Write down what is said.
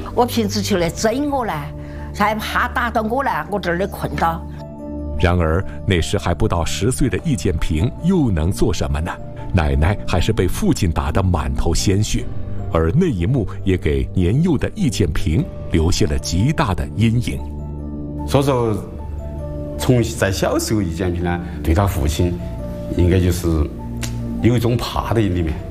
我平时就来整我呢，才怕打到我呢，我这儿的困到。 然而那时还不到10岁的易建平又能做什么呢？奶奶还是被父亲打得满头鲜血，而那一幕也给年幼的易建平留下了极大的阴影。 所以说，在小时候，易建平呢，对他父亲应该就是有一种怕在里面。